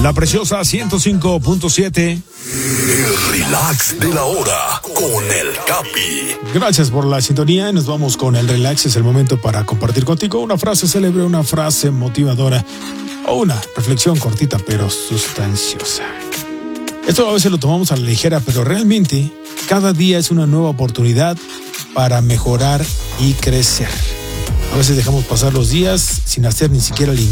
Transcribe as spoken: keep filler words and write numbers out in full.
La preciosa ciento cinco punto siete. El relax de la hora con el Capi. Gracias por la sintonía y nos vamos con el relax. Es el momento para compartir contigo una frase célebre, una frase motivadora o una reflexión cortita pero sustanciosa. Esto a veces lo tomamos a la ligera, pero realmente cada día es una nueva oportunidad para mejorar y crecer. A veces dejamos pasar los días sin hacer ni siquiera el